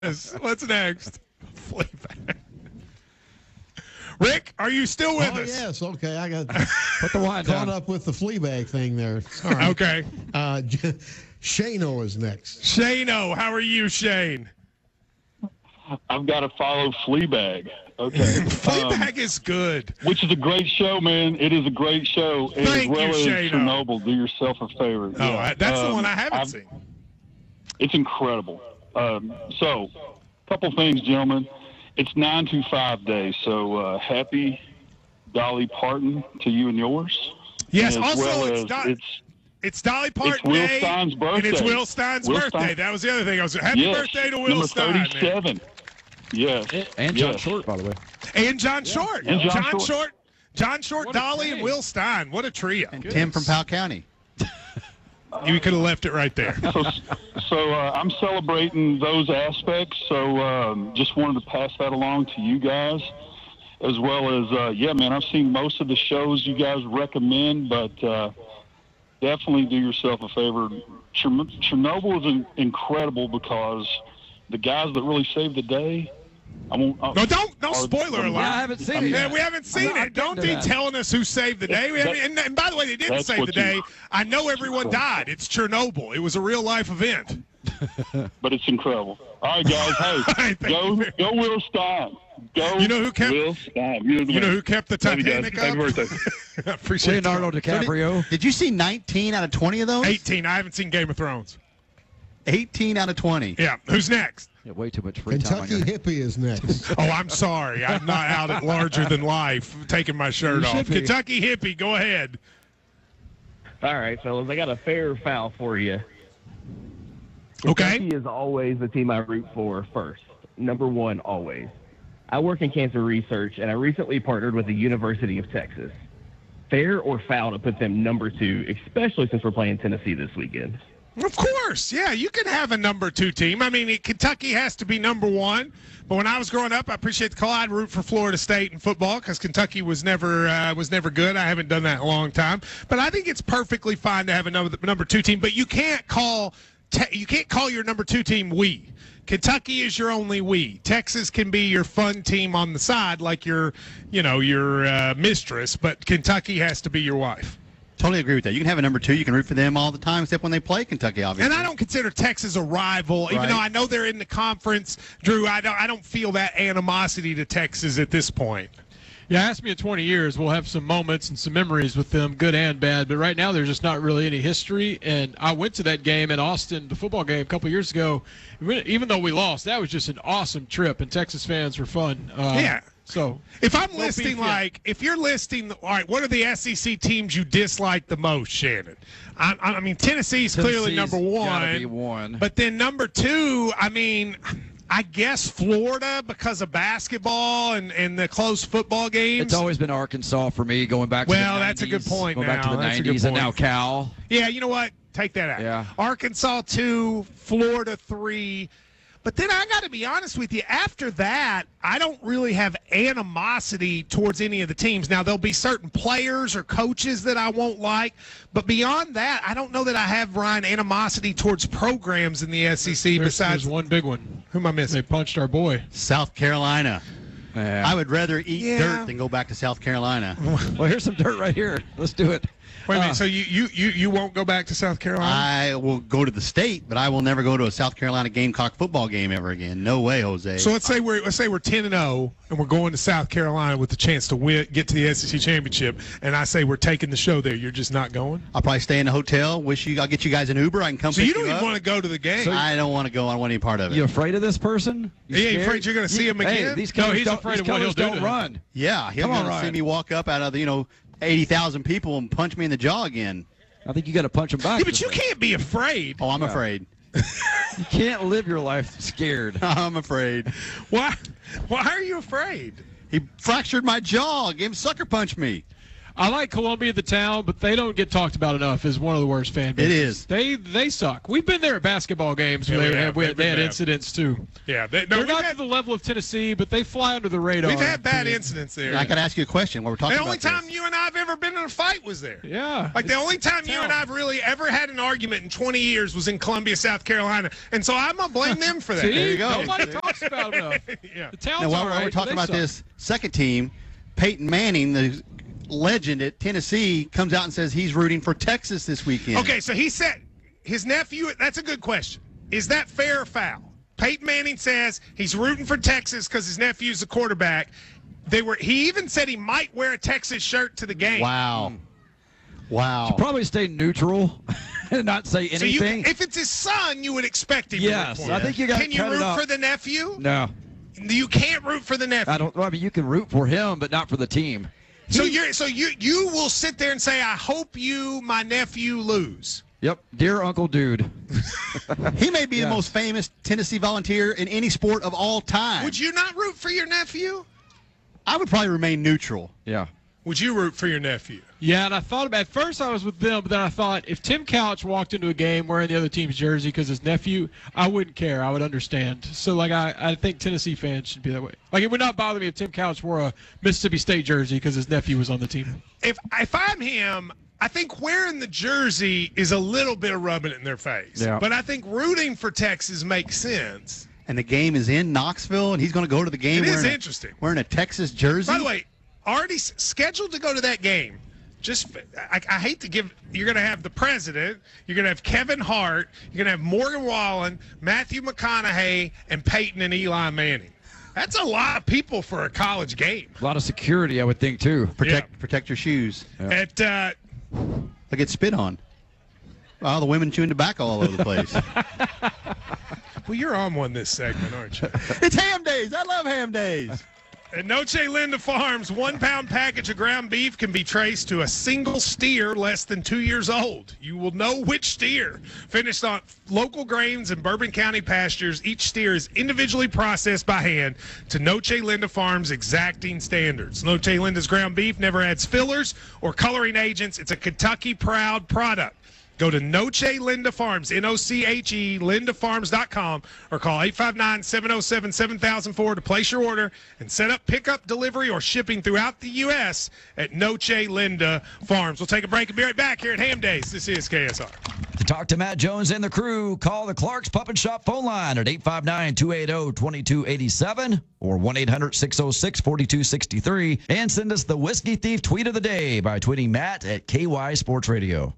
What's next? Fleabag. Rick, are you still with us? Yes. Okay. I got Put the wine caught down. up with the Fleabag thing there. All right. Okay. Shano is next. Shano, how are you, Shane? I've got to follow Fleabag. Okay. Fleabag is good. Which is a great show, man. It is a great show. And Thank as well you, as Shano. Chernobyl, do yourself a favor. Oh, that's the one I haven't seen. It's incredible. So, a couple things, gentlemen. It's 925 Day, so happy Dolly Parton to you and yours. Yes, And as also well it's as It's Dolly Parton It's Will Day, Stein's birthday. and it's Will Stein's birthday. That was the other thing. I was happy yes, birthday to Will number Stein. 37. Man. Yes. And John Short, by the way. And John Short. And John Short. John Short, Dolly, and Will Stein. What a trio. And Tim from Powell County. You could have left it right there. So I'm celebrating those aspects. So just wanted to pass that along to you guys, as well as man, I've seen most of the shows you guys recommend, but definitely do yourself a favor. Chernobyl is incredible because the guys that really saved the day. No spoiler alert. I haven't seen it Yeah, yet. we haven't seen it. Don't be telling us who saved the day. And by the way, they didn't save the day. I know everyone died. It's Chernobyl. It was a real life event. But it's incredible. All right, guys. Hey, go Will Stein. Go. You know who kept Will Stein. You know who kept the Titanic up? Happy birthday. I appreciate Leonardo DiCaprio. Did you see 19 out of 20 of those? 18. I haven't seen Game of Thrones. 18 out of 20. Yeah. Who's next? Yeah, way too much free time on Kentucky your Hippie is next. Oh, I'm sorry. I'm not out at larger than life taking my shirt You off. should be. Kentucky Hippie, go ahead. All right, fellas, I got a fair or foul for you. Okay. Kentucky is always the team I root for first. Number one, always. I work in cancer research, and I recently partnered with the University of Texas. Fair or foul to put them number two, especially since we're playing Tennessee this weekend? Of course. Yeah, you can have a number two team. I mean, Kentucky has to be number one. But when I was growing up, I appreciate the call. I'd root for Florida State in football because Kentucky was never good. I haven't done that in a long time. But I think it's perfectly fine to have a number two team. But you can't call your number two team we. Kentucky is your only we. Texas can be your fun team on the side, like your mistress. But Kentucky has to be your wife. Totally agree with that. You can have a number two. You can root for them all the time, except when they play Kentucky, obviously. And I don't consider Texas a rival, even though I know they're in the conference. Drew, I don't feel that animosity to Texas at this point. Yeah, ask me in 20 years. We'll have some moments and some memories with them, good and bad. But right now, there's just not really any history. And I went to that game in Austin, the football game, a couple of years ago. Even though we lost, that was just an awesome trip, and Texas fans were fun. Yeah. So if I'm listing, if you're listing, all right, what are the SEC teams you dislike the most, Shannon? I mean, Tennessee's clearly number one. Gotta be one. But then number two, I mean, I guess Florida because of basketball and the close football games. It's always been Arkansas for me, going back to the 90s. Well, that's a good point Going now. back to the That's a good 90s and point. now Cal. Yeah, you know what? Take that out. Yeah. Arkansas 2, Florida 3. But then I got to be honest with you, after that, I don't really have animosity towards any of the teams. Now, there'll be certain players or coaches that I won't like, but beyond that, I don't know that I have, Ryan, animosity towards programs in the SEC besides there's one big one. Who am I missing? They punched our boy. South Carolina. Yeah. I would rather eat dirt than go back to South Carolina. Well, here's some dirt right here. Let's do it. Wait a minute, so you won't go back to South Carolina? I will go to the state, but I will never go to a South Carolina Gamecock football game ever again. No way, Jose. So let's say we're 10-0 and we're going to South Carolina with the chance to get to the SEC championship, and I say we're taking the show there. You're just not going? I'll probably stay in the hotel. I'll get you guys an Uber. I can come. So pick you don't even up. want to go to the game? I don't want to go. I don't want any part of it. You afraid of this person? You afraid you're going to see him again? Hey, these No, colors he's don't, afraid these of what colors he'll do don't to him. run. Yeah, he'll Come on, see Ryan. me walk up out of 80,000 people and punch me in the jaw again. I think you got to punch him back. Yeah, but you can't be afraid. Oh, I'm afraid. You can't live your life scared. I'm afraid. Why are you afraid? He fractured my jaw. Sucker punched me. I like Columbia, the town, but they don't get talked about enough as one of the worst fan bases. It is. They suck. We've been there at basketball games where they had incidents too. Yeah, They're not to the level of Tennessee, but they fly under the radar. We've had bad incidents there. I got to ask you a question while we're talking The about only time this. you and I have ever been in a fight was there. Yeah. Like the only time you and I have really ever had an argument in 20 years was in Columbia, South Carolina. And so I'm going to blame them for that. See? There you go. Nobody talks about it enough. Yeah. The town's Now, while all right, we're but talking they about suck. this second team, Peyton Manning, the legend at Tennessee, comes out and says he's rooting for Texas this weekend. Okay, so he said his nephew, that's a good question. Is that fair or foul? Peyton Manning says he's rooting for Texas because his nephew's the quarterback. He even said he might wear a Texas shirt to the game. Wow. Wow. Probably stay neutral and not say So anything. if it's his son, you would expect him Yes, to root for I him. think you gotta Can you cut it root up. for the nephew? No, You can't root for the nephew. I mean, you can root for him, but not for the team. So you will sit there and say, I hope my nephew, lose. Yep, dear Uncle Dude. He may be the most famous Tennessee Volunteer in any sport of all time. Would you not root for your nephew? I would probably remain neutral. Yeah. Would you root for your nephew? Yeah, and I thought about at first I was with them, but then I thought if Tim Couch walked into a game wearing the other team's jersey because his nephew, I wouldn't care. I would understand. So, like, I think Tennessee fans should be that way. Like, it would not bother me if Tim Couch wore a Mississippi State jersey because his nephew was on the team. If I'm him, I think wearing the jersey is a little bit of rubbing it in their face. Yeah. But I think rooting for Texas makes sense. And the game is in Knoxville, and he's going to go to the game It is wearing interesting. wearing a Texas jersey. By the way, already scheduled to go to that game. I hate to give. You're going to have the president. You're going to have Kevin Hart. You're going to have Morgan Wallen, Matthew McConaughey, and Peyton and Eli Manning. That's a lot of people for a college game. A lot of security, I would think, too. Protect your shoes. At They'll get spit on. Oh, the women chewing tobacco all over the place. well, you're on one this segment, aren't you? It's ham days. I love ham days. At Noche Linda Farms, 1 pound package of ground beef can be traced to a single steer less than 2 years old. You will know which steer. Finished on local grains and Bourbon County pastures, each steer is individually processed by hand to Noche Linda Farms' exacting standards. Noche Linda's ground beef never adds fillers or coloring agents. It's a Kentucky proud product. Go to Noche Linda Farms, Noche, lindafarms.com, or call 859-707-7004 to place your order and set up pickup, delivery, or shipping throughout the U.S. at Noche Linda Farms. We'll take a break and be right back here at Ham Days. This is KSR. To talk to Matt Jones and the crew, call the Clark's Pump and Shop phone line at 859-280-2287 or 1-800-606-4263, and send us the Whiskey Thief tweet of the day by tweeting Matt at KY Sports Radio.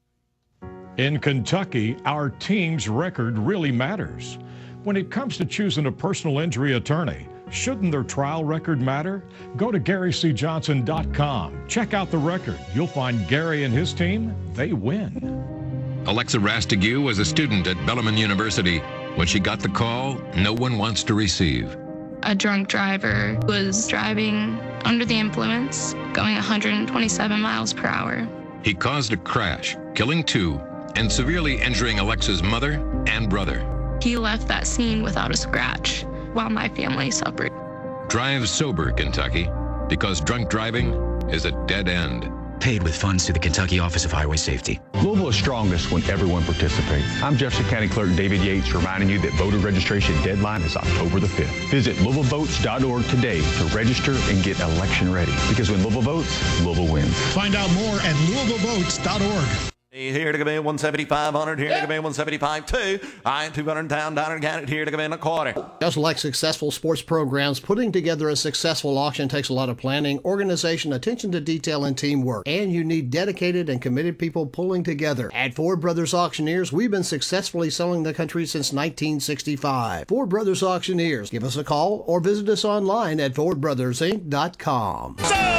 In Kentucky, our team's record really matters. When it comes to choosing a personal injury attorney, shouldn't their trial record matter? Go to GaryCJohnson.com. Check out the record. You'll find Gary and his team, they win. Alexa Rastigue was a student at Bellarmine University. When she got the call, no one wants to receive. A drunk driver was driving under the influence, going 127 miles per hour. He caused a crash, killing 2 and severely injuring Alexa's mother and brother. He left that scene without a scratch while my family suffered. Drive sober, Kentucky, because drunk driving is a dead end. Paid with funds through the Kentucky Office of Highway Safety. Louisville is strongest when everyone participates. I'm Jefferson County Clerk David Yates reminding you that voter registration deadline is October the 5th. Visit LouisvilleVotes.org today to register and get election ready. Because when Louisville votes, Louisville wins. Find out more at LouisvilleVotes.org. Here to come in 17500, here to come in 175.2. I am 200 down, count it, here to come in a quarter. Just like successful sports programs, putting together a successful auction takes a lot of planning, organization, attention to detail, and teamwork. And you need dedicated and committed people pulling together. At Ford Brothers Auctioneers, we've been successfully selling the country since 1965. Ford Brothers Auctioneers. Give us a call or visit us online at FordBrothersInc.com.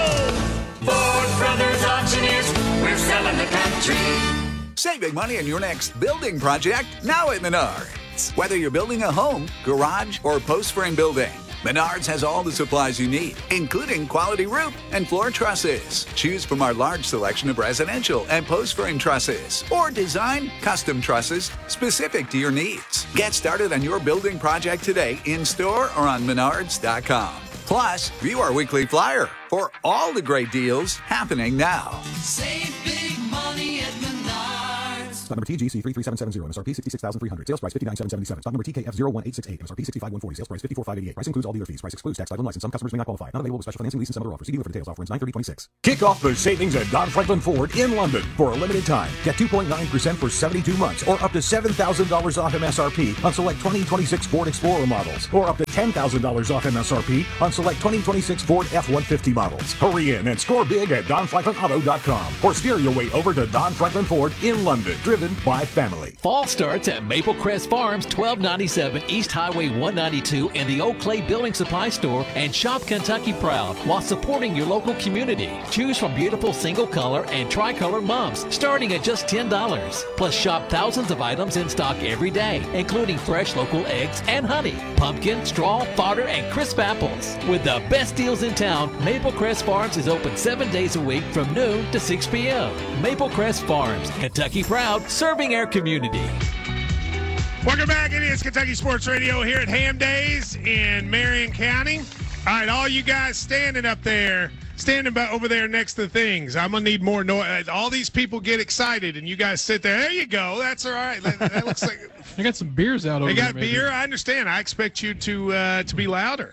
Ford Brothers Auctioneers, we're selling the country. Save big money on your next building project now at Menards. Whether you're building a home, garage, or post frame building, Menards has all the supplies you need, including quality roof and floor trusses. Choose from our large selection of residential and post frame trusses, or design custom trusses specific to your needs. Get started on your building project today in store or on Menards.com. Plus, view our weekly flyer for all the great deals happening now. Save big money at Menards. Stock number TGC 33770. MSRP 66,300. Sales price 59,777. Stock number TKF 01868. MSRP 65,140. Sales price 54,588. Price includes all dealer fees. Price excludes tax, title, and license. Some customers may not qualify. Not available with special financing, lease, and some other offers. See dealer for details. Offer ends 9/30/26. Kick off the savings at Don Franklin Ford in London for a limited time. Get 2.9% for 72 months or up to $7,000 off MSRP on select 2026 Ford Explorer models or up to $10,000 off MSRP on select 2026 Ford F-150 models. Hurry in and score big at DonFranklinAuto.com or steer your way over to Don Franklin Ford in London, driven by family. Fall starts at Maple Crest Farms, 1297 East Highway 192 in the Oak Clay Building Supply Store, and shop Kentucky proud while supporting your local community. Choose from beautiful single color and tricolor mums starting at just $10. Plus shop thousands of items in stock every day, including fresh local eggs and honey, pumpkin, straw, fodder, and crisp apples. With the best deals in town, Maple Crest Farms is open 7 days a week from noon to 6 p.m. Maple Crest Farms, Kentucky proud, serving our community. Welcome back. It is Kentucky Sports Radio here at Ham Days in Marion County. All right, all you guys standing up there, standing over there next to things. I'm going to need more noise. All these people get excited, and you guys sit there. There you go. That's all right. That looks like... They got some beers out over there. They got beer? I understand. I expect you to be louder.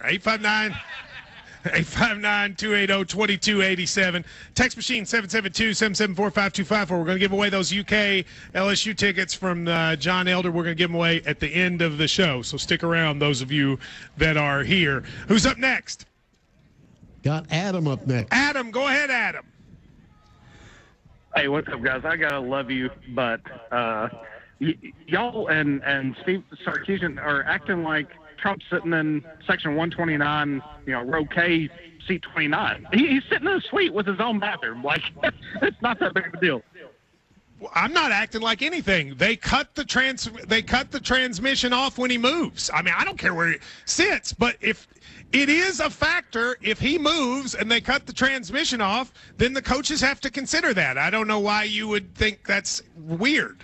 859-280-2287. Text machine 772-774-5254. We're going to give away those UK LSU tickets from John Elder. We're going to give them away at the end of the show. So stick around, those of you that are here. Who's up next? Got Adam up next. Adam, go ahead, Adam. Hey, what's up, guys? I gotta love you, but y'all and Steve Sarkisian are acting like Trump's sitting in section 129, row K, seat 29. He's sitting in a suite with his own bathroom. Like, it's not that big of a deal. Well, I'm not acting like anything. They cut the transmission off when he moves. I mean, I don't care where he sits, but if it is a factor, if he moves and they cut the transmission off, then the coaches have to consider that. I don't know why you would think that's weird.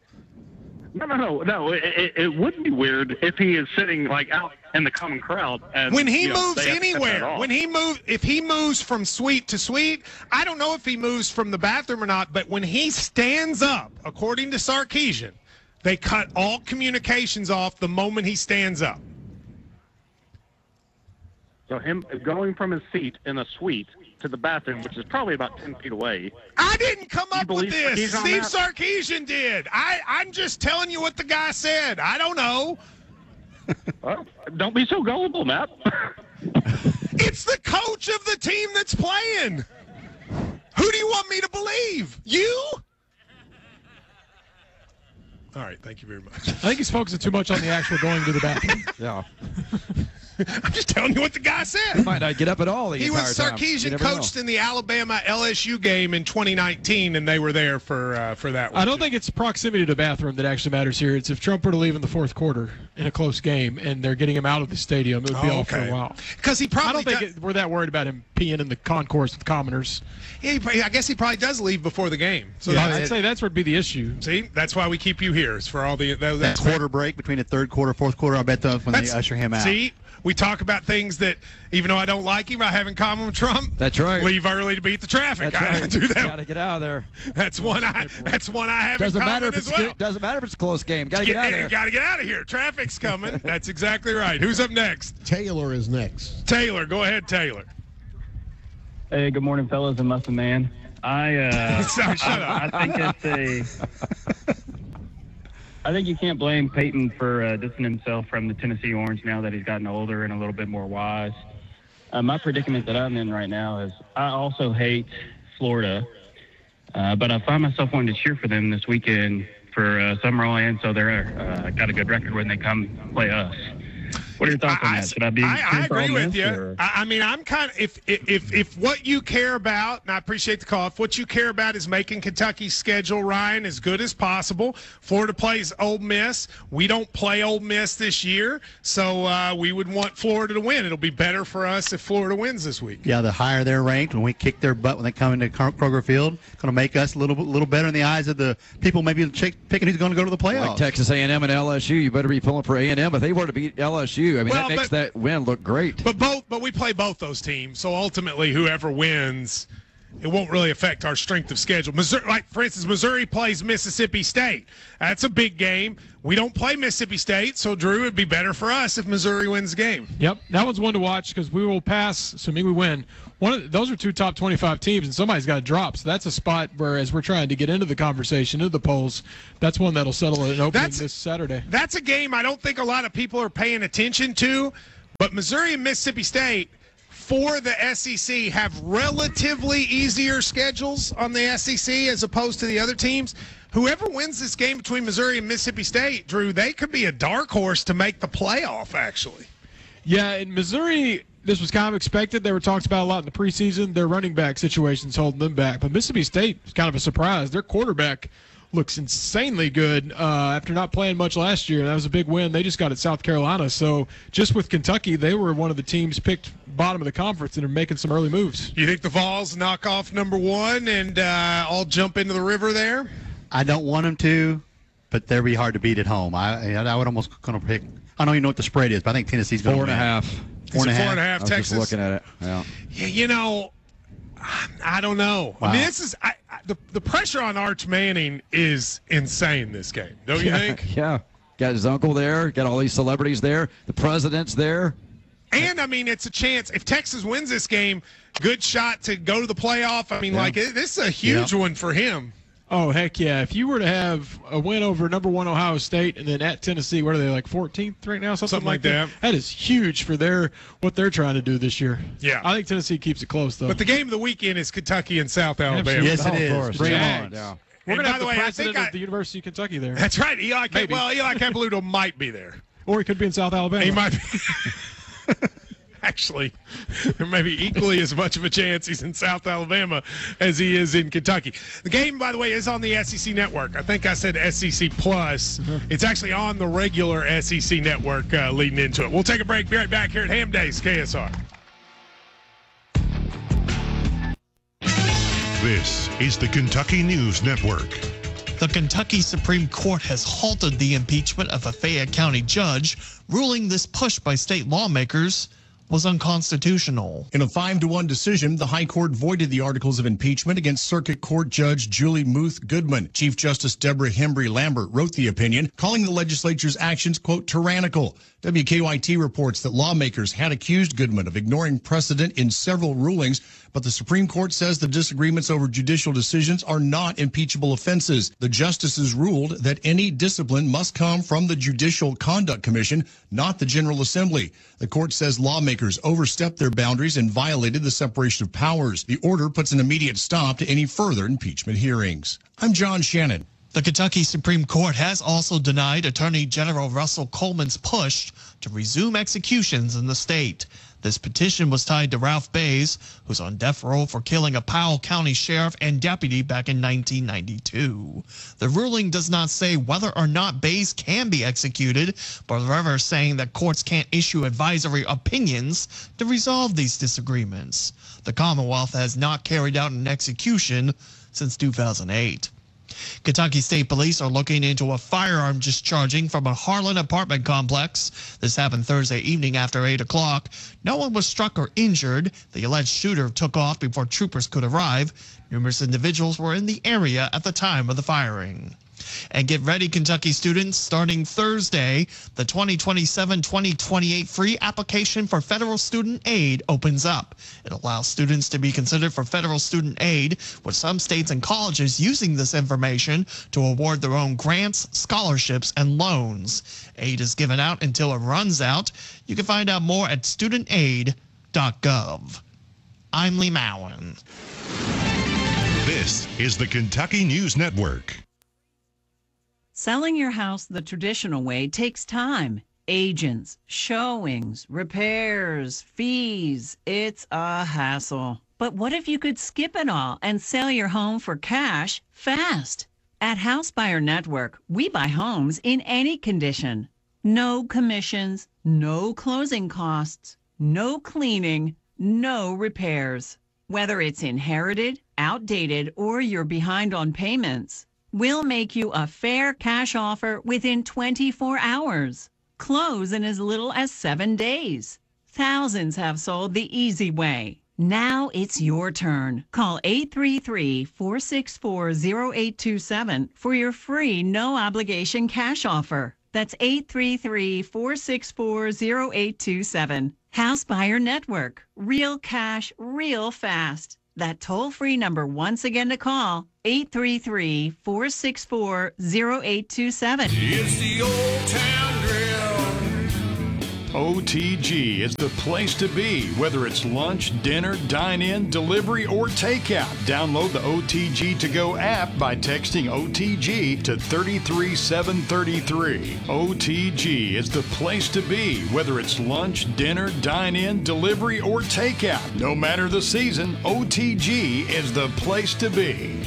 No. It wouldn't be weird if he is sitting like out in the common crowd. And, when he moves anywhere, if he moves from suite to suite, I don't know if he moves from the bathroom or not, but when he stands up, according to Sarkisian, they cut all communications off the moment he stands up. So him going from his seat in a suite to the bathroom, which is probably about 10 feet away. I didn't come up with this. Steve Sarkisian did. I'm just telling you what the guy said. I don't know. Well, don't be so gullible, Matt. It's the coach of the team that's playing. Who do you want me to believe? You? All right, thank you very much. I think he's focusing too much on the actual going to the bathroom. Yeah. I'm just telling you what the guy said. He might not get up at all the entire time. Sarkisian coached in the Alabama LSU game in 2019, and they were there for that one. I don't think it's proximity to the bathroom that actually matters here. It's if Trump were to leave in the fourth quarter in a close game and they're getting him out of the stadium, it would be off for a while. Because he probably I don't think we're that worried about him peeing in the concourse with commoners. Yeah, I guess he probably does leave before the game. So yeah, I'd say that's what would be the issue. See, that's why we keep you here. Is for all that quarter break between the third quarter, fourth quarter. I bet that's when they usher him out. See, we talk about things that, even though I don't like him, I have in common with Trump. That's right. Leave early to beat the traffic. That's right. I do that. Got to get out of there. That's one I have doesn't in matter common if as well. Doesn't matter if it's a close game. Got to get out of there. Got to get out of here. Traffic's coming. That's exactly right. Who's up next? Taylor is next. Taylor, go ahead, Taylor. Hey, good morning, fellas and Muscle Man. Shut up. I think you can't blame Peyton for distancing himself from the Tennessee Orange now that he's gotten older and a little bit more wise. My predicament that I'm in right now is I also hate Florida, but I find myself wanting to cheer for them this weekend for Summerall, and so they're got a good record when they come play us. What are your thoughts on that? Should I be? I agree with you. I mean, I'm kind of if what you care about, and I appreciate the call. If what you care about is making Kentucky's schedule, Ryan, as good as possible. Florida plays Ole Miss. We don't play Ole Miss this year, so we would want Florida to win. It'll be better for us if Florida wins this week. Yeah, the higher they're ranked, when we kick their butt when they come into Kroger Field, going to make us a little better in the eyes of the people. Maybe picking who's going to go to the playoffs. Like Texas A&M and LSU, you better be pulling for A&M. If they were to beat LSU, too. I mean, Well, that makes but- that win look great. But we play both those teams, so ultimately, whoever wins, it won't really affect our strength of schedule. Missouri, like for instance, Missouri plays Mississippi State. That's a big game. We don't play Mississippi State, so Drew, it'd be better for us if Missouri wins the game. Yep, that one's one to watch because we will pass, assuming we win. Those are two top 25 teams, and somebody's got to drop. So that's a spot where, as we're trying to get into the conversation, into the polls, that's one that'll settle an opening this Saturday. That's a game I don't think a lot of people are paying attention to, but Missouri and Mississippi State for the SEC have relatively easier schedules on the SEC as opposed to the other teams. Whoever wins this game between Missouri and Mississippi State, Drew, they could be a dark horse to make the playoff, actually. Yeah, in Missouri, this was kind of expected. They were talked about a lot in the preseason. Their running back situation's holding them back. But Mississippi State is kind of a surprise. Their quarterback looks insanely good after not playing much last year. That was a big win. They just got at South Carolina. So just with Kentucky, they were one of the teams picked bottom of the conference and are making some early moves. You think the Vols knock off number one and all jump into the river there? I don't want them to, but they'll be hard to beat at home. I would almost kind of pick. I don't even know what the spread is, but I think Tennessee's going to win. 4.5. 4.5. I was Texas. just looking at it. Yeah. Yeah, you know, I don't know. Wow. I mean, this is the pressure on Arch Manning is insane this game, don't you think? Yeah. Got his uncle there. Got all these celebrities there. The president's there. And, I mean, it's a chance. If Texas wins this game, good shot to go to the playoff. I mean, this is a huge one for him. Oh, heck yeah. If you were to have a win over number one Ohio State and then at Tennessee, what are they, like 14th right now? Something like that. That is huge for what they're trying to do this year. Yeah. I think Tennessee keeps it close, though. But the game of the weekend is Kentucky and South Alabama. Yes, it is. Of course. Bring it Jags. on. Yeah. And We're going to by have the the way, I president think of the University of Kentucky there. That's right. Eli Campaluto might be there. Or he could be in South Alabama. He might be. Actually, there may be equally as much of a chance he's in South Alabama as he is in Kentucky. The game, by the way, is on the SEC Network. I think I said SEC Plus. It's actually on the regular SEC Network leading into it. We'll take a break. Be right back here at Ham Days, KSR. This is the Kentucky News Network. The Kentucky Supreme Court has halted the impeachment of a Fayette County judge, ruling this push by state lawmakers was unconstitutional. In a 5-1 decision, the High Court voided the articles of impeachment against Circuit Court Judge Julie Muth Goodman. Chief Justice Deborah Hembry Lambert wrote the opinion, calling the legislature's actions, quote, tyrannical. WKYT reports that lawmakers had accused Goodman of ignoring precedent in several rulings, but the Supreme Court says the disagreements over judicial decisions are not impeachable offenses. The justices ruled that any discipline must come from the Judicial Conduct Commission, not the General Assembly. The court says lawmakers overstepped their boundaries and violated the separation of powers. The order puts an immediate stop to any further impeachment hearings. I'm John Shannon. The Kentucky Supreme Court has also denied Attorney General Russell Coleman's push to resume executions in the state. This petition was tied to Ralph Bays, who's on death row for killing a Powell County sheriff and deputy back in 1992. The ruling does not say whether or not Bays can be executed, but rather saying that courts can't issue advisory opinions to resolve these disagreements. The Commonwealth has not carried out an execution since 2008. Kentucky State Police are looking into a firearm discharging from a Harlan apartment complex. This happened Thursday evening after 8 o'clock. No one was struck or injured. The alleged shooter took off before troopers could arrive. Numerous individuals were in the area at the time of the firing. And get ready, Kentucky students. Starting Thursday, the 2027-2028 free application for federal student aid opens up. It allows students to be considered for federal student aid, with some states and colleges using this information to award their own grants, scholarships, and loans. Aid is given out until it runs out. You can find out more at studentaid.gov. I'm Lee Mowen. This is the Kentucky News Network. Selling your house the traditional way takes time. Agents, showings, repairs, fees. It's a hassle. But what if you could skip it all and sell your home for cash fast? At House Buyer Network, we buy homes in any condition. No commissions, no closing costs, no cleaning, no repairs. Whether it's inherited, outdated, or you're behind on payments, we'll make you a fair cash offer within 24 hours. Close in as little as 7 days. Thousands have sold the easy way. Now it's your turn. Call 833-464-0827 for your free no-obligation cash offer. That's 833-464-0827. House Buyer Network. Real cash, real fast. That toll-free number once again to call, 833-464-0827. It's the Old Town Grill. OTG is the place to be, whether it's lunch, dinner, dine-in, delivery, or takeout. Download the OTG To Go app by texting OTG to 33733. OTG is the place to be, whether it's lunch, dinner, dine-in, delivery, or takeout. No matter the season, OTG is the place to be.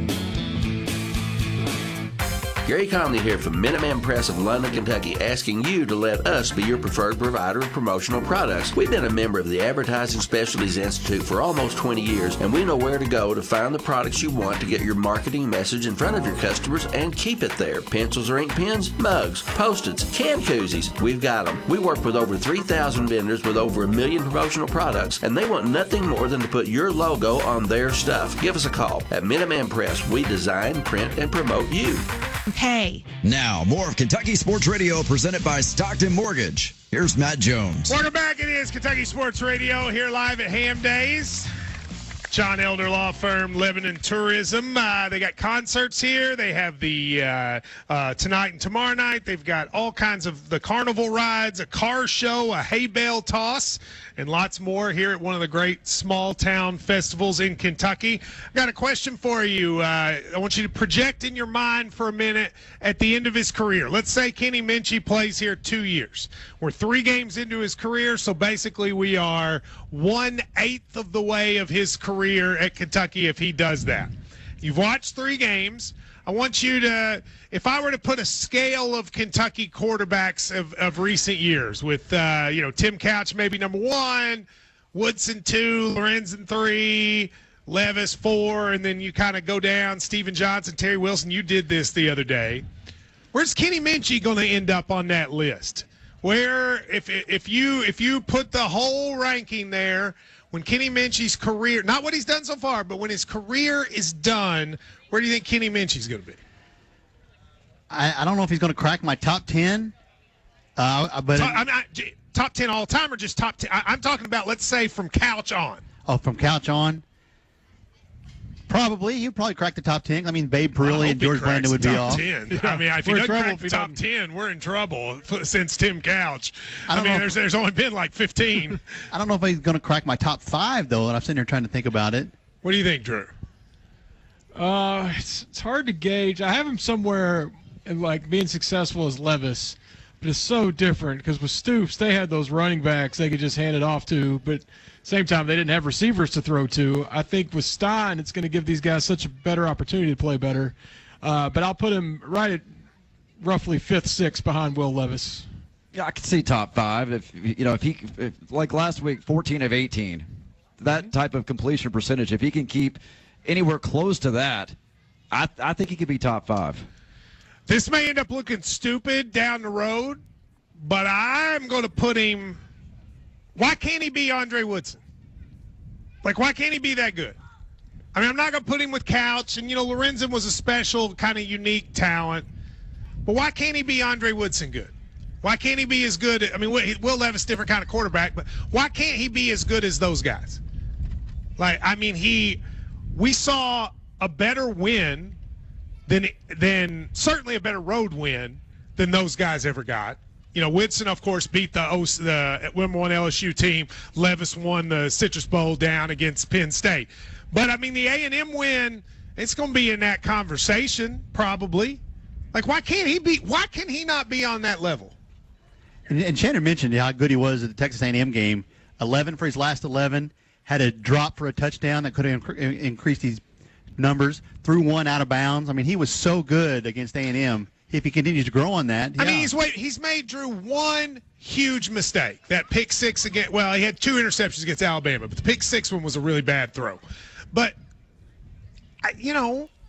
Gary Conley here from Minuteman Press of London, Kentucky, asking you to let us be your preferred provider of promotional products. We've been a member of the Advertising Specialties Institute for almost 20 years, and we know where to go to find the products you want to get your marketing message in front of your customers and keep it there. Pencils or ink pens, mugs, Post-its, can koozies, we've got them. We work with over 3,000 vendors with over 1 million promotional products, and they want nothing more than to put your logo on their stuff. Give us a call. At Minuteman Press, we design, print, and promote you. Hey. Now, more of Kentucky Sports Radio presented by Stockton Mortgage. Here's Matt Jones. Welcome back. It is Kentucky Sports Radio here live at Ham Days. John Elder Law Firm, Lebanon Tourism. They got concerts here. They have the tonight and tomorrow night. They've got all kinds of the carnival rides, a car show, a hay bale toss, and lots more here at one of the great small town festivals in Kentucky. I got a question for you. I want you to project in your mind for a minute at the end of his career. Let's say Kenny Minchey plays here 2 years. We're 3 games into his career, so basically we are 1/8 of the way of his career at Kentucky if he does that. You've watched 3 games. I want you to, if I were to put a scale of Kentucky quarterbacks of recent years with, Tim Couch maybe number 1, Woodson 2, Lorenzen 3, Levis 4, and then you kind of go down, Steven Johnson, Terry Wilson. You did this the other day. Where's Kenny Minchey going to end up on that list? Where, if you put the whole ranking there, when Kenny Minchey's career, not what he's done so far, but when his career is done, where do you think Kenny Minchey's going to be? I don't know if he's going to crack my top 10. Top 10 all time or just top 10? I'm talking about, let's say, from Couch on. Oh, from Couch on? Probably. He'd probably crack the top 10. I mean, Babe Parilli and George Brandon would be off. 10. I mean, if he doesn't crack the top 10, we're in trouble since Tim Couch. There's only been like 15. I don't know if he's going to crack my top 5, though, and I'm sitting here trying to think about it. What do you think, Drew? It's hard to gauge. I have him somewhere in, like, being successful as Levis, but it's so different because with Stoops, they had those running backs they could just hand it off to, but same time, they didn't have receivers to throw to. I think with Stein, it's going to give these guys such a better opportunity to play better. But I'll put him right at roughly 5th, 6th behind Will Levis. Yeah, I could see top 5. If like last week, 14 of 18, that type of completion percentage, if he can keep anywhere close to that, I think he could be top 5. This may end up looking stupid down the road, but I'm going to put him. Why can't he be Andre Woodson? Like, why can't he be that good? I mean, I'm not going to put him with Couch, and, Lorenzen was a special kind of unique talent. But why can't he be Andre Woodson good? Why can't he be as good? I mean, Will Levis, different kind of quarterback, but why can't he be as good as those guys? We saw a better win than certainly a better road win than those guys ever got. Woodson, of course, beat the number 1 LSU team. Levis won the Citrus Bowl down against Penn State. But, I mean, the A&M win, it's going to be in that conversation probably. Like, why can he not be on that level? And Shannon mentioned how good he was at the Texas A&M game. 11 for his last 11. Had a drop for a touchdown that could have increased his numbers. Threw one out of bounds. I mean, he was so good against A&M. If he continues to grow on that, yeah. I mean, he's made, Drew, one huge mistake. That pick 6 against, well, he had 2 interceptions against Alabama, but the pick 6 one was a really bad throw. But, I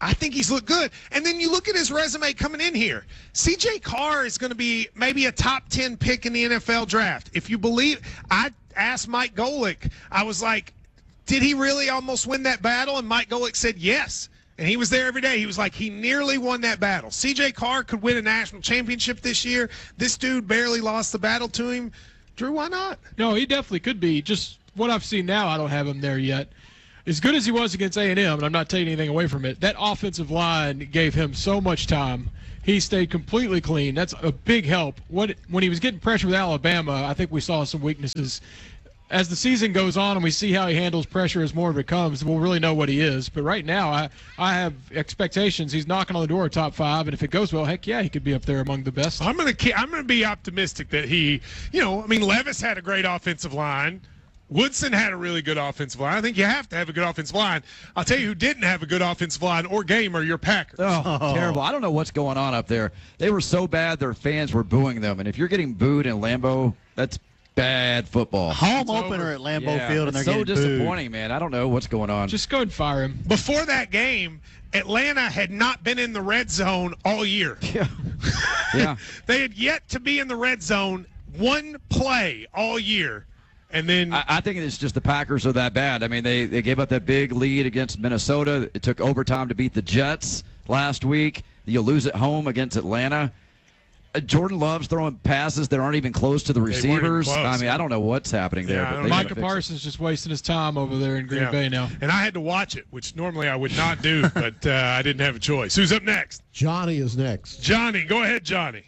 I think he's looked good. And then you look at his resume coming in here. C.J. Carr is going to be maybe a top 10 pick in the NFL draft. If you believe, I asked Mike Golick, I was like, did he really almost win that battle? And Mike Golick said yes. And he was there every day. He was like, he nearly won that battle. C.J. Carr could win a national championship this year. This dude barely lost the battle to him. Drew, why not? No, he definitely could be. Just what I've seen now, I don't have him there yet. As good as he was against A&M, and I'm not taking anything away from it, that offensive line gave him so much time. He stayed completely clean. That's a big help. When he was getting pressure with Alabama, I think we saw some weaknesses. As the season goes on and we see how he handles pressure as more of it comes, we'll really know what he is. But right now, I have expectations. He's knocking on the door of top 5, and if it goes well, heck yeah, he could be up there among the best. I'm gonna be optimistic that he, Levis had a great offensive line. Woodson had a really good offensive line. I think you have to have a good offensive line. I'll tell you who didn't have a good offensive line or game are your Packers. Oh, terrible. I don't know what's going on up there. They were so bad their fans were booing them. And if you're getting booed in Lambeau, that's bad football. Home opener at Lambeau Field, and they're so getting disappointing, booed. man. I don't know what's going on. Just go and fire him. Before that game, Atlanta had not been in the red zone all year. Yeah. They had yet to be in the red zone one play all year. And then I think it's just the Packers are that bad. I mean, they gave up that big lead against Minnesota. It took overtime to beat the Jets last week. You lose at home against Atlanta. Jordan Love's throwing passes that aren't even close to the receivers. I mean, I don't know what's happening there. But Micah Parsons just wasting his time over there in Green Bay now. And I had to watch it, which normally I would not do, but I didn't have a choice. Who's up next? Johnny is next. Johnny, go ahead, Johnny.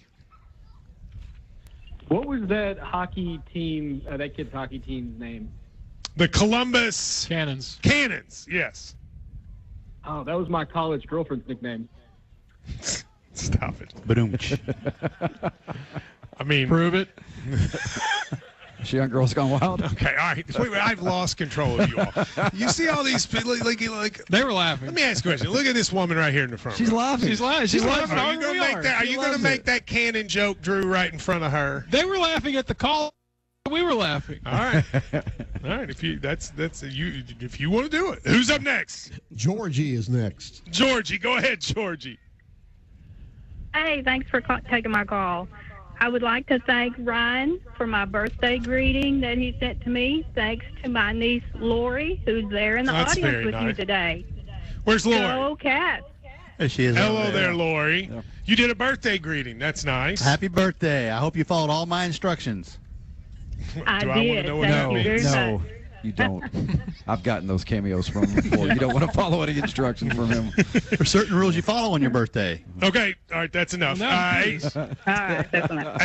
What was that hockey team, that kid's hockey team's name? The Columbus Cannons. Cannons, yes. Oh, that was my college girlfriend's nickname. Stop it. Ba-doom-tsh. I mean, prove it. She on Girls Gone Wild? Okay, all right. Wait, I've lost control of you all. You see all these people, like they were laughing. Let me ask you a question. Look at this woman right here in the front. She's laughing. She's laughing. She's laughing. Are you going to make that? Are you going to make that cannon joke, Drew, right in front of her? They were laughing at the call. We were laughing. All right. All right. If you if you want to do it, who's up next? Georgie is next. Georgie, go ahead, Georgie. Hey, thanks for taking my call. I would like to thank Ryan for my birthday greeting that he sent to me. Thanks to my niece Lori, who's there in the audience with you today. Where's Lori? Go Cats. There she is. Hello there, Lori. Yeah. You did a birthday greeting. That's nice. Happy birthday. I hope you followed all my instructions. I Do did. I want to know what that means? No, you don't. I've gotten those cameos from him before. You don't want to follow any instructions from him. There's certain rules you follow on your birthday. Okay, all right, that's enough. All right, that's enough.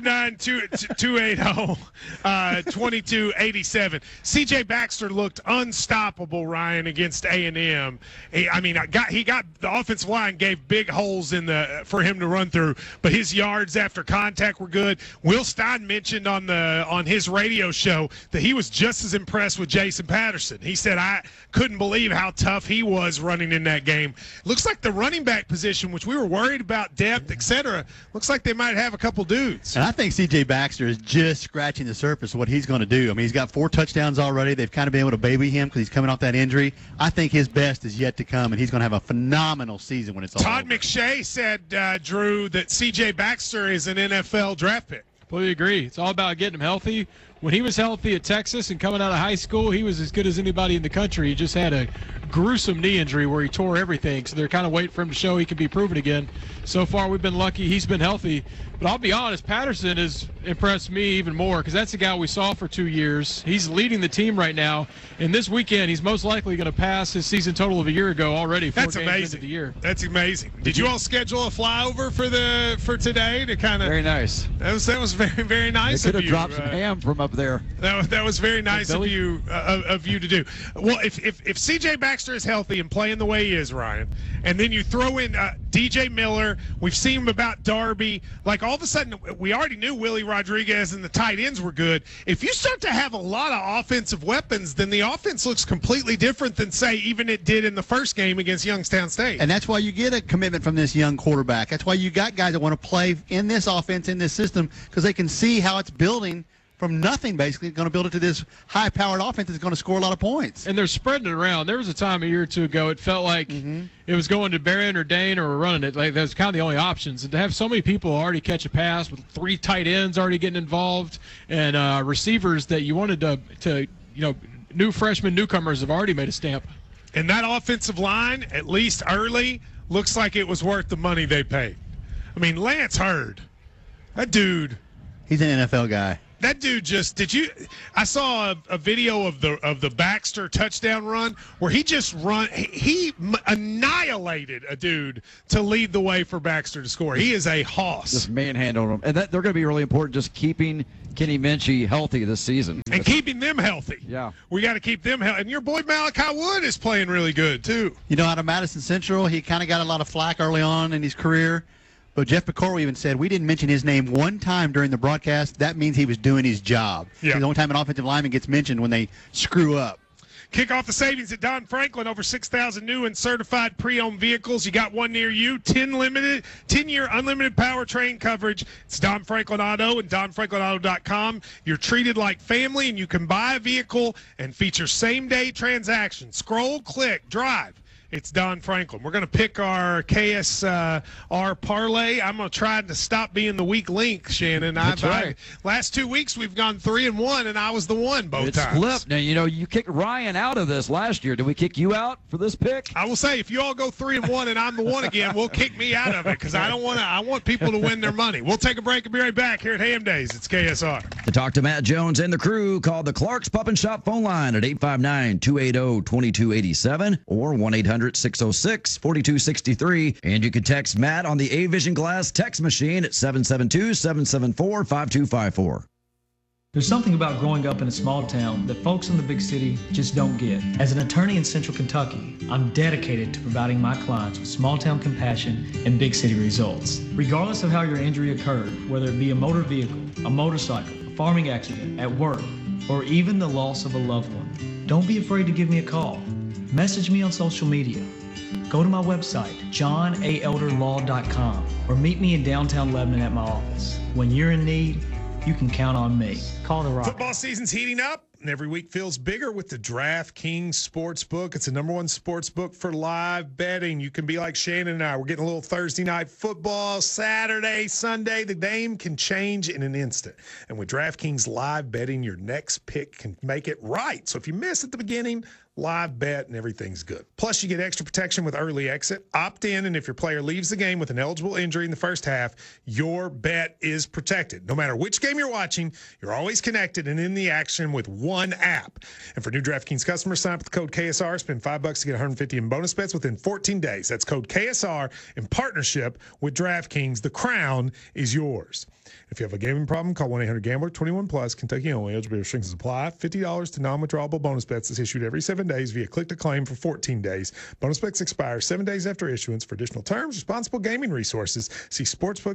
859-280-2287. C.J. Baxter looked unstoppable, Ryan, against A&M. He got the offensive line gave big holes for him to run through, but his yards after contact were good. Will Stein mentioned on his radio show that he was just as impressed with Jason Patterson. He said, I couldn't believe how tough he was running in that game. Looks like the running back position, which we were worried about depth, etc., looks like they might have a couple dudes. And I think C.J. Baxter is just scratching the surface of what he's going to do. I mean, he's got 4 touchdowns already. They've kind of been able to baby him because he's coming off that injury. I think his best is yet to come, and he's going to have a phenomenal season when it's all Todd over. McShay said, Drew, that C.J. Baxter is an NFL draft pick. Completely agree. It's all about getting him healthy. When he was healthy at Texas and coming out of high school, he was as good as anybody in the country. He just had a gruesome knee injury where he tore everything, so they're kind of waiting for him to show he can be proven again. So far, we've been lucky. He's been healthy. But I'll be honest, Patterson has impressed me even more because that's the guy we saw for 2 years. He's leading the team right now, and this weekend he's most likely going to pass his season total of a year ago already. That's amazing. Into the year. That's amazing. Did you all schedule a flyover for today to kind of? Very nice. That was very, very nice. They could of have you. dropped some ham from up there. That was very nice of you to do. Well, if C.J. Baxter is healthy and playing the way he is, Ryan, and then you throw in DJ Miller, we've seen him about Darby. Like all of a sudden, we already knew Willie Rodriguez and the tight ends were good. If you start to have a lot of offensive weapons, then the offense looks completely different than, say, even it did in the first game against Youngstown State. And that's why you get a commitment from this young quarterback. That's why you got guys that want to play in this offense, in this system, because they can see how it's building from nothing, basically, going to build it to this high-powered offense that's going to score a lot of points. And they're spreading it around. There was a time a year or two ago it felt like it was going to Barron or Dane or running it. Like, that's kind of the only options. And to have so many people already catch a pass with 3 tight ends already getting involved and receivers that you wanted to new freshmen, newcomers have already made a stamp. And that offensive line, at least early, looks like it was worth the money they paid. I mean, Lance Hurd, that dude. He's an NFL guy. That dude I saw a video of the Baxter touchdown run where he annihilated a dude to lead the way for Baxter to score. He is a hoss. Just manhandled him. And they're going to be really important, just keeping Kenny Minchie healthy this season. And keeping them healthy. Yeah. We got to keep them healthy. And your boy Malachi Wood is playing really good, too. Out of Madison Central, he kind of got a lot of flack early on in his career. But Jeff Picorro even said, we didn't mention his name one time during the broadcast. That means he was doing his job. Yeah. The only time an offensive lineman gets mentioned when they screw up. Kick off the savings at Don Franklin. Over 6,000 new and certified pre-owned vehicles. You got one near you. 10-year unlimited powertrain coverage. It's Don Franklin Auto and DonFranklinAuto.com. You're treated like family, and you can buy a vehicle and feature same-day transactions. Scroll, click, drive. It's Don Franklin. We're going to pick our KSR parlay. I'm going to try to stop being the weak link, Shannon. That's right. Last 2 weeks, we've gone 3-1, and I was the one both times. It's flipped. Now, you kicked Ryan out of this last year. Did we kick you out for this pick? I will say, if you all go 3-1 and I'm the one again, we'll kick me out of it because I want people to win their money. We'll take a break and be right back here at Ham Days. It's KSR. To talk to Matt Jones and the crew, call the Clark's Pub and Shop phone line at 859-280-2287 or 1-800-606-4263. And you can text Matt on the A-Vision Glass text machine at 772-774-5254. There's something about growing up in a small town that folks in the big city just don't get. As an attorney in Central Kentucky, I'm dedicated to providing my clients with small town compassion and big city results. Regardless of how your injury occurred, whether it be a motor vehicle, a motorcycle, a farming accident, at work, or even the loss of a loved one, don't be afraid to give me a call. Message me on social media. Go to my website, johnaalderlaw.com, or meet me in downtown Lebanon at my office. When you're in need, you can count on me. Call the Rock. Football season's heating up, and every week feels bigger with the DraftKings Sportsbook. It's the #1 sportsbook for live betting. You can be like Shannon and I. We're getting a little Thursday night football, Saturday, Sunday. The game can change in an instant. And with DraftKings live betting, your next pick can make it right. So if you miss at the beginning, live bet and everything's good. Plus, you get extra protection with early exit. Opt in, and if your player leaves the game with an eligible injury in the first half, your bet is protected. No matter which game you're watching, you're always connected and in the action with one app. And for new DraftKings customers, sign up with the code KSR. Spend $5 to get $150 in bonus bets within 14 days. That's code KSR in partnership with DraftKings. The crown is yours. If you have a gaming problem, call 1-800-GAMBLER. 21 plus, Kentucky only. Eligibility restrictions apply. $50 to non-withdrawable bonus bets is issued every 7 days via click to claim for 14 days. Bonus bets expire 7 days after issuance. For additional terms, responsible gaming resources, see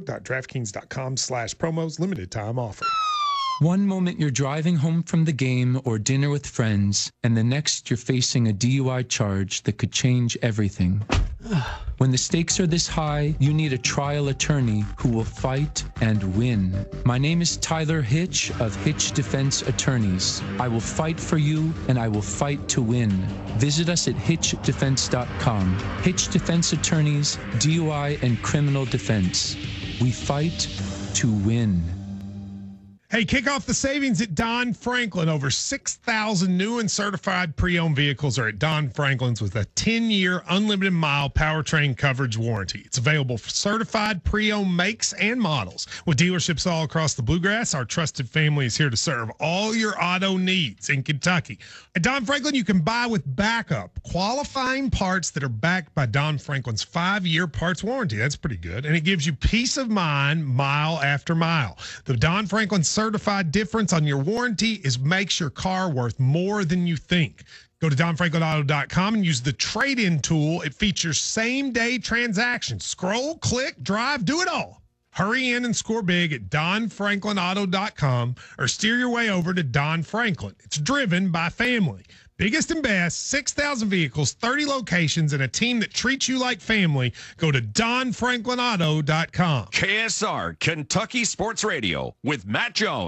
sportsbook.draftkings.com/promos. Limited time offer. One moment you're driving home from the game or dinner with friends, and the next you're facing a DUI charge that could change everything. When the stakes are this high, you need a trial attorney who will fight and win. My name is Tyler Hitch of Hitch Defense Attorneys. I will fight for you, and I will fight to win. Visit us at hitchdefense.com. Hitch Defense Attorneys, DUI and criminal defense. We fight to win. Hey, kick off the savings at Don Franklin. Over 6,000 new and certified pre-owned vehicles are at Don Franklin's with a 10-year unlimited mile powertrain coverage warranty. It's available for certified pre-owned makes and models. With dealerships all across the Bluegrass, our trusted family is here to serve all your auto needs in Kentucky. At Don Franklin, you can buy with backup, qualifying parts that are backed by Don Franklin's 5-year parts warranty. That's pretty good. And it gives you peace of mind mile after mile. The Don Franklin certified difference on your warranty makes your car worth more than you think. Go to DonFranklinAuto.com and use the trade-in tool. It features same-day transactions. Scroll, click, drive, do it all. Hurry in and score big at DonFranklinAuto.com or steer your way over to Don Franklin. It's driven by family. Biggest and best, 6,000 vehicles, 30 locations, and a team that treats you like family. Go to DonFranklinAuto.com. KSR, Kentucky Sports Radio with Matt Jones.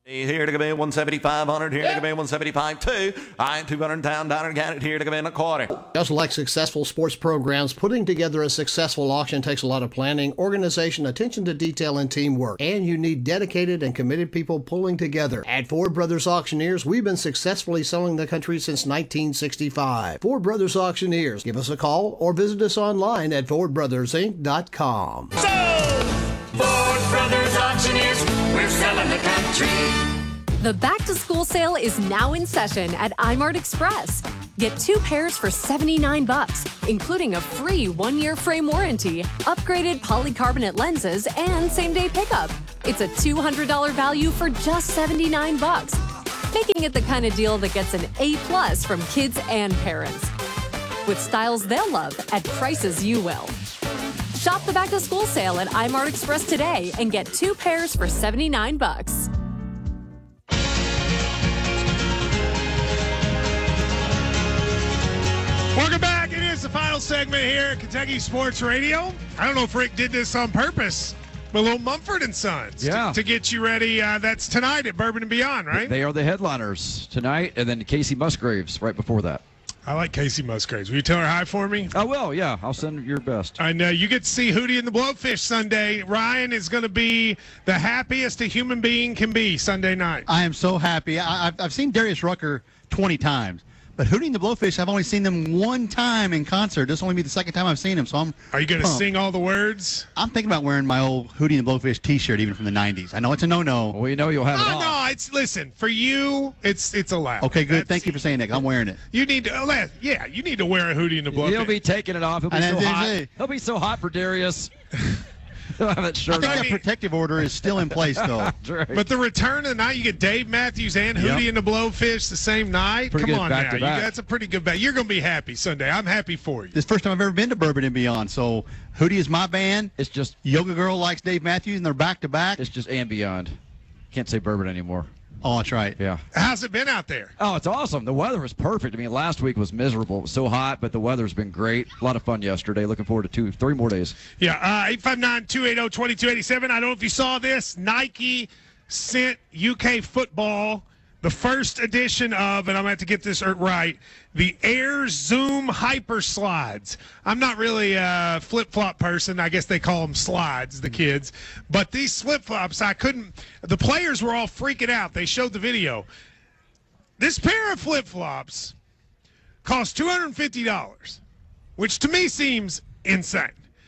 Here to come in 175, here to come in 175, 2. I ain't 200 down, count it here to come in a quarter. Just like successful sports programs, putting together a successful auction takes a lot of planning, organization, attention to detail, and teamwork. And you need dedicated and committed people pulling together. At Ford Brothers Auctioneers, we've been successfully selling the country since 1965. Ford Brothers Auctioneers. Give us a call or visit us online at FordBrothersInc.com. Ford Brothers Auctioneers, we're selling the country. The back-to-school sale is now in session at iMart Express. Get 2 pairs for $79, including a free 1-year frame warranty, upgraded polycarbonate lenses, and same-day pickup. It's a $200 value for just $79, making it the kind of deal that gets an A+ from kids and parents. With styles they'll love at prices you will. Shop the back-to-school sale at iMart Express today and get 2 pairs for $79. Welcome back. It is the final segment here at Kentucky Sports Radio. I don't know if Rick did this on purpose, but a little Mumford & Sons to get you ready. That's tonight at Bourbon and Beyond, right? They are the headliners tonight, and then Casey Musgraves right before that. I like Casey Musgraves. Will you tell her hi for me? I will, yeah. I'll send your best. I know. You get to see Hootie and the Blowfish Sunday. Ryan is going to be the happiest a human being can be Sunday night. I am so happy. I've seen Darius Rucker 20 times. But Hootie and the Blowfish, I've only seen them one time in concert. This will only be the second time I've seen them, so I'm Are you going to pumped. sing all the words? I'm thinking about wearing my old Hootie and the Blowfish T-shirt, even from the 90s. I know it's a no-no. Well, you know you'll have it on. No, listen, for you, it's allowed. Okay, good. Thank you for saying that. 'Cause I'm wearing it. You need to, you need to wear a Hootie and the Blowfish. He'll be taking it off. He'll be so hot. He'll be so hot for Darius. He'll have that shirt I think that protective order is still in place, though. But the return of the night, you get Dave Matthews and Hootie and the Blowfish the same night. Pretty Come good on back now. to back. That's a pretty good bet. You're going to be happy Sunday. I'm happy for you. This is the first time I've ever been to Bourbon and Beyond. So Hootie is my band. It's just Yoga Girl likes Dave Matthews, and they're back to back. It's just and beyond. Can't say Bourbon anymore. Oh, that's right. Yeah. How's it been out there? Oh, it's awesome. The weather was perfect. I mean, last week was miserable. It was so hot, but the weather's been great. A lot of fun yesterday. Looking forward to 3 more days. Yeah, 859-280-2287. I don't know if you saw this. Nike sent UK football the first edition of, and I'm going to have to get this right, the Air Zoom Hyper Slides. I'm not really a flip-flop person. I guess they call them slides, the kids. But these flip-flops, the players were all freaking out. They showed the video. This pair of flip-flops cost $250, which to me seems insane.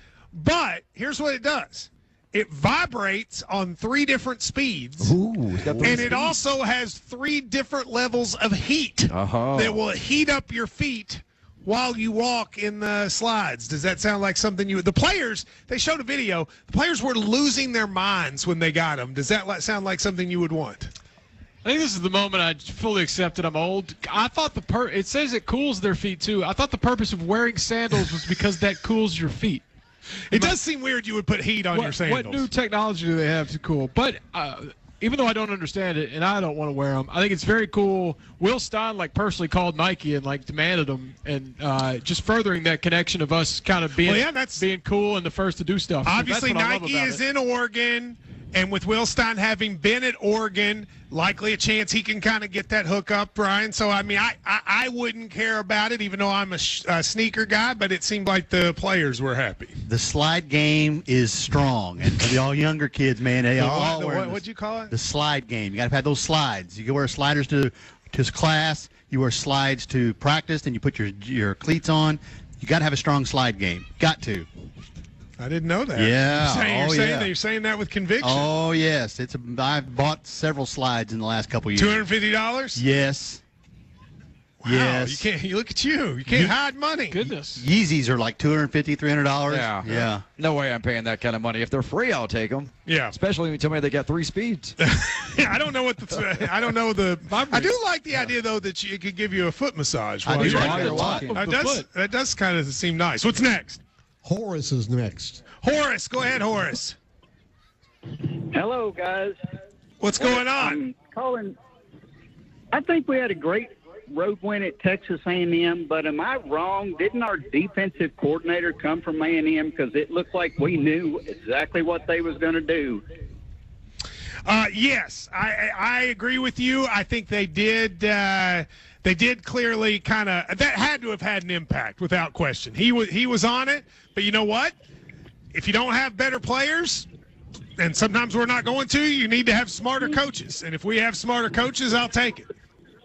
But here's what it does. It vibrates on 3 different speeds. And it also has 3 different levels of heat that will heat up your feet while you walk in the slides. Does that sound like something the players, they showed a video, the players were losing their minds when they got them. Does that sound like something you would want? I think this is the moment I fully accept that I'm old. I thought it says it cools their feet too. I thought the purpose of wearing sandals was because that cools your feet. It does seem weird you would put heat on your sandals. What new technology do they have to cool? But even though I don't understand it and I don't want to wear them, I think it's very cool. Will Stein personally called Nike and demanded them, and just furthering that connection of us kind of being being cool and the first to do stuff. Obviously, That's what I love Nike about is it. in Oregon, and with Will Stein having been at Oregon, likely a chance he can kind of get that hook up, Brian. So, I mean, I wouldn't care about it, even though I'm a sneaker guy, but it seemed like the players were happy. The slide game is strong, and for the all younger kids, man, they all wear what'd you call it? The slide game. You got to have those slides. You can wear sliders to class. You wear slides to practice, and you put your cleats on. You got to have a strong slide game. Got to. I didn't know that. Yeah. You're saying that with conviction. Oh yes, I've bought several slides in the last couple of years. $250? Yes. Wow, yes. You look at you. You can't hide money. Goodness. Yeezys are like $250, $300. Yeah. No way I'm paying that kind of money. If they're free, I'll take them. Yeah. Especially when you tell me they got 3 speeds. I don't know I do like the idea though that it could give you a foot massage. I do you're like there. it a lot. That does kind of seem nice. What's next? Horace is next. Horace, go ahead, Horace. Hello, guys. What's going on? I'm calling. I think we had a great road win at Texas A&M, but am I wrong? Didn't our defensive coordinator come from A&M? Because it looked like we knew exactly what they was going to do. Yes, I agree with you. I think they did. They did clearly kind of that had to have had an impact without question. He was on it, but you know what? If you don't have better players, and sometimes we're not going to, you need to have smarter coaches. And if we have smarter coaches, I'll take it.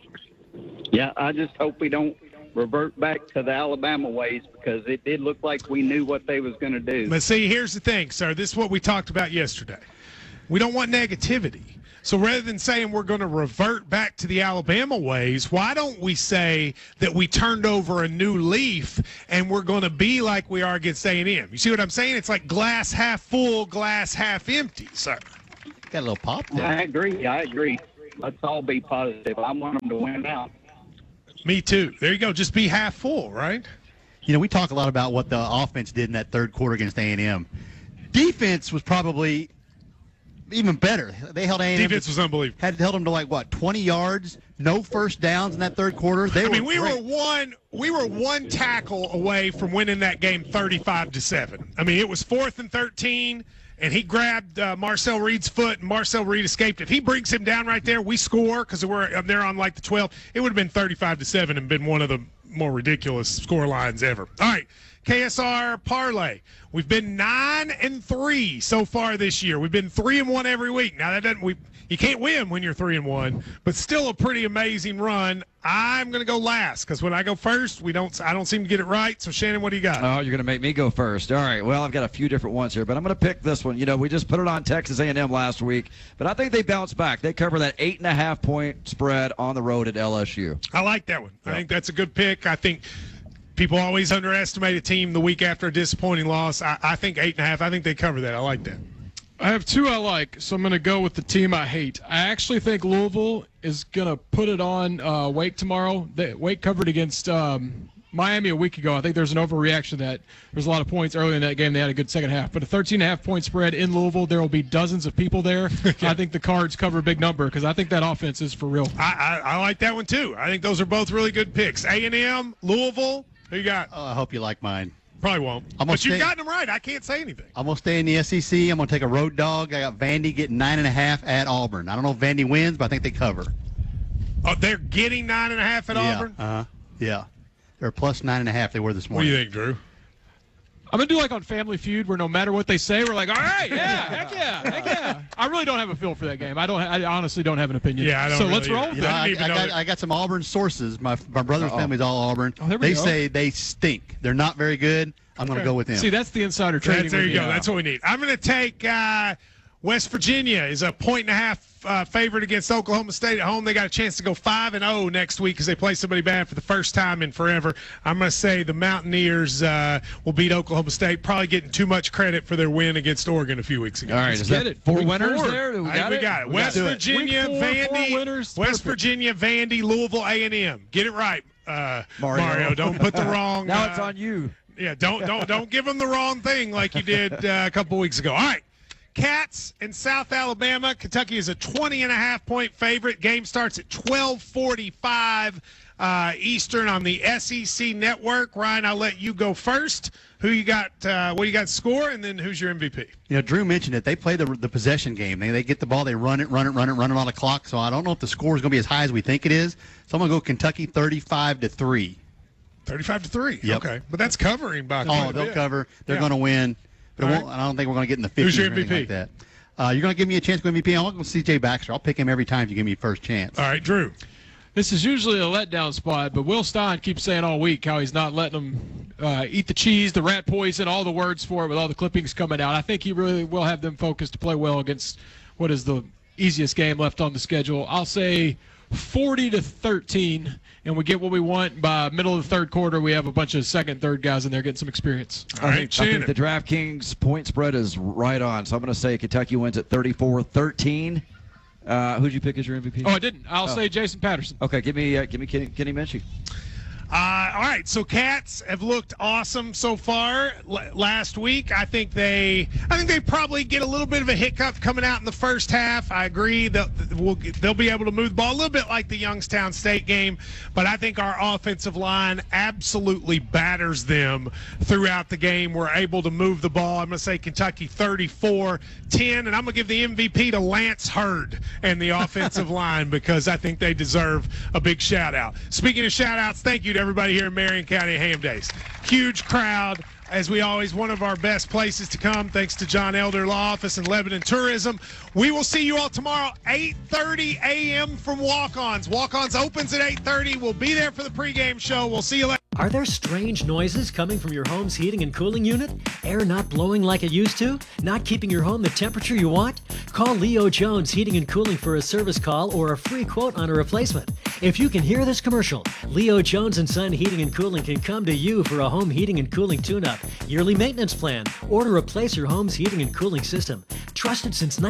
Yeah, I just hope we don't revert back to the Alabama ways, because it did look like we knew what they was going to do. But see, here's the thing, sir. This is what we talked about yesterday. We don't want negativity. So rather than saying we're going to revert back to the Alabama ways, why don't we say that we turned over a new leaf and we're going to be like we are against A&M? You see what I'm saying? It's like glass half full, glass half empty, sir. Got a little pop there. I agree. Let's all be positive. I want them to win out. Me too. There you go. Just be half full, right? You know, we talk a lot about what the offense did in that third quarter against A&M. Defense was probably even better. They held A&M. Defense was unbelievable. Held them to 20 yards, no first downs in that third quarter. We were one tackle away from winning that game 35-7. I mean, it was 4th and 13, and he grabbed Marcel Reed's foot, and Marcel Reed escaped. If he brings him down right there, we score because we're there on the 12. It would have been 35-7 and been one of the more ridiculous score lines ever. All right. KSR parlay. We've been 9-3 so far this year. We've been 3-1 every week. Now you can't win when you're 3-1, but still a pretty amazing run. I'm going to go last because when I go first, I don't seem to get it right. So Shannon, what do you got? Oh, you're going to make me go first. All right. Well, I've got a few different ones here, but I'm going to pick this one. You know, we just put it on Texas A&M last week, but I think they bounce back. They cover that 8.5-point spread on the road at LSU. I like that one. I think that's a good pick. I think people always underestimate a team the week after a disappointing loss. I think 8.5. I think they cover that. I like that. I have two I like, so I'm going to go with the team I hate. I actually think Louisville is going to put it on Wake tomorrow. Wake covered against Miami a week ago. I think there's an overreaction that there's a lot of points early in that game. They had a good second half. But a 13.5-point spread in Louisville, there will be dozens of people there. I think the Cards cover a big number because I think that offense is for real. I like that one, too. I think those are both really good picks. A&M, Louisville, who you got? Oh, I hope you like mine. Probably won't. But you've gotten them right. I can't say anything. I'm going to stay in the SEC. I'm going to take a road dog. I got Vandy getting 9.5 at Auburn. I don't know if Vandy wins, but I think they cover. Oh, they're getting 9.5 at Auburn? Yeah. They're plus 9.5 they were this What do morning. you think, Drew? I'm going to do like on Family Feud where no matter what they say, we're like, all right, yeah, heck yeah. I really don't have a feel for that game. I honestly don't have an opinion. Yeah, I don't So really let's roll. either. You know, I got some Auburn sources. My brother's family's all Auburn. Oh, there we they go. say they stink. They're not very good. I'm going to go with them. See, that's the insider trading. There you with go. me. That's what we need. I'm going to take West Virginia is a 1.5 favorite against Oklahoma State at home. They got a chance to go 5-0 next week because they play somebody bad for the first time in forever. I'm going to say the Mountaineers will beat Oklahoma State, probably getting too much credit for their win against Oregon a few weeks ago. All right. Is that 4 winners there? We got it. West Virginia, Vandy, Louisville, A&M. Get it right, Mario. Don't put the wrong. Now it's on you. Yeah, don't give them the wrong thing like you did a couple weeks ago. All right. Cats in South Alabama. Kentucky is a 20.5-point favorite. Game starts at 12:45 Eastern on the SEC Network. Ryan, I'll let you go first. Who you got? What you got score, and then who's your MVP? You know, Drew mentioned it. They play the possession game. They get the ball, they run it on the clock. So I don't know if the score is going to be as high as we think it is. So I'm going to go Kentucky 35-3. 35-3. Yep. Okay, but that's covering by quite a they'll bit. cover. They're going to win. But All I don't think we're going to get in the 50s Who's your or anything MVP? like that. You're going to give me a chance to go MVP. I'm going to go C.J. Baxter. I'll pick him every time if you give me first chance. All right, Drew. This is usually a letdown spot, but Will Stein keeps saying all week how he's not letting them eat the cheese, the rat poison, all the words for it with all the clippings coming out. I think he really will have them focused to play well against what is the easiest game left on the schedule. I'll say 40-13, and we get what we want. By middle of the third quarter, we have a bunch of second, third guys in there getting some experience. All right, I think the DraftKings point spread is right on. So I'm going to say Kentucky wins at 34-13. Who'd you pick as your MVP? Oh, I didn't. I'll say Jason Patterson. Okay, give me Kenny Minchie. All right, so Cats have looked awesome so far. Last week, I think they probably get a little bit of a hiccup coming out in the first half. I agree that they'll be able to move the ball a little bit like the Youngstown State game, but I think our offensive line absolutely batters them throughout the game. We're able to move the ball. I'm going to say Kentucky 34-10, and I'm going to give the MVP to Lance Hurd and the offensive line because I think they deserve a big shout-out. Speaking of shout-outs, thank you to everybody here in Marion County Ham Days. Huge crowd. As we always, one of our best places to come, thanks to John Elder Law Office and Lebanon Tourism. We will see you all tomorrow, 8:30 a.m. from Walk-Ons. Walk-Ons opens at 8:30. We'll be there for the pregame show. We'll see you later. Are there strange noises coming from your home's heating and cooling unit? Air not blowing like it used to? Not keeping your home the temperature you want? Call Leo Jones Heating and Cooling for a service call or a free quote on a replacement. If you can hear this commercial, Leo Jones & Son Heating and Cooling can come to you for a home heating and cooling tune-up, yearly maintenance plan, or to replace your home's heating and cooling system. Trusted since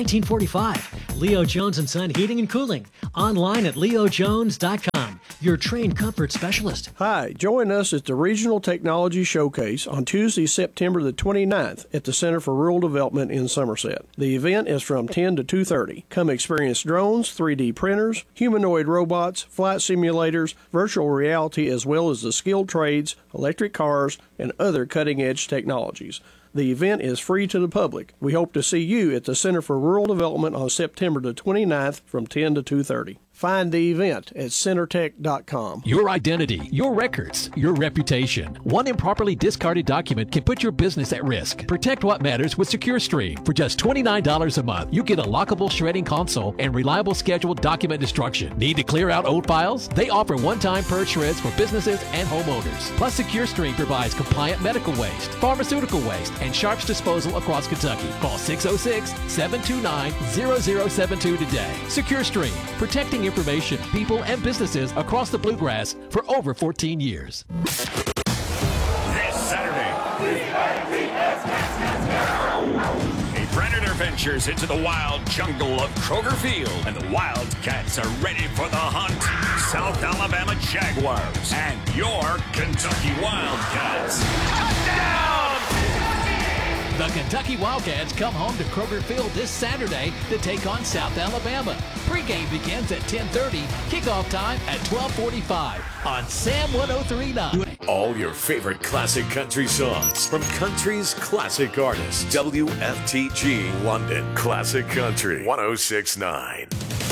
1945. Leo Jones & Son Heating and Cooling. Online at leojones.com. Your trained comfort specialist. Hi, join us at the Regional Technology Showcase on Tuesday, September the 29th at the Center for Rural Development in Somerset. The event is from 10 to 2:30. Come experience drones, 3D printers, humanoid robots, flight simulators, virtual reality, as well as the skilled trades, electric cars, and other cutting-edge technologies. The event is free to the public. We hope to see you at the Center for Rural Development on September the 29th from 10 to 2:30. Find the event at centertech.com. Your identity, your records, your reputation. One improperly discarded document can put your business at risk. Protect what matters with SecureStream. For just $29 a month, you get a lockable shredding console and reliable scheduled document destruction. Need to clear out old files? They offer one-time purge shreds for businesses and homeowners. Plus, SecureStream provides compliant medical waste, pharmaceutical waste, and sharps disposal across Kentucky. Call 606-729-0072 today. SecureStream, protecting information, people, and businesses across the Bluegrass for over 14 years. This Saturday, a predator ventures into the wild jungle of Kroger Field, and the Wildcats are ready for the hunt. South Alabama Jaguars and your Kentucky Wildcats. Touchdown! The Kentucky Wildcats come home to Kroger Field this Saturday to take on South Alabama. Pregame begins at 10:30, kickoff time at 12:45 on Sam 103.9. All your favorite classic country songs from country's classic artists. WFTG London Classic Country 106.9.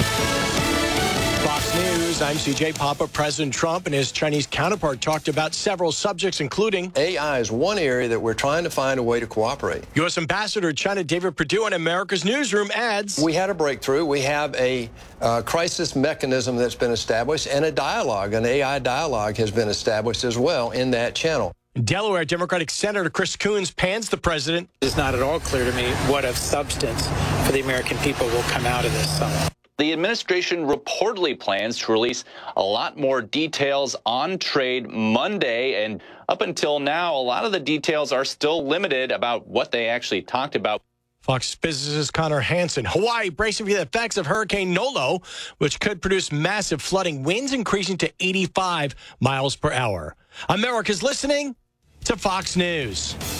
Fox News, I'm CJ Papa. President Trump and his Chinese counterpart talked about several subjects, including AI is one area that we're trying to find a way to cooperate. U.S. Ambassador to China David Perdue in America's Newsroom adds, we had a breakthrough. We have a crisis mechanism that's been established and a dialogue, an AI dialogue has been established as well in that channel. Delaware Democratic Senator Chris Coons pans the president. It's not at all clear to me what of substance for the American people will come out of this summit. The administration reportedly plans to release a lot more details on trade Monday, and up until now, a lot of the details are still limited about what they actually talked about. Fox Business' Connor Hansen. Hawaii bracing for the effects of Hurricane Nolo, which could produce massive flooding, winds increasing to 85 miles per hour. America's listening to Fox News.